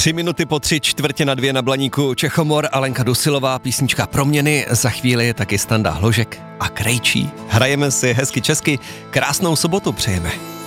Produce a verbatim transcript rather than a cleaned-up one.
Tři minuty po tři čtvrtě na dvě na Blaníku Čechomor, Alenka Dusilová, písnička Proměny, za chvíli je taky Standa Hložek a Krejčí. Hrajeme si hezky česky, krásnou sobotu přejeme.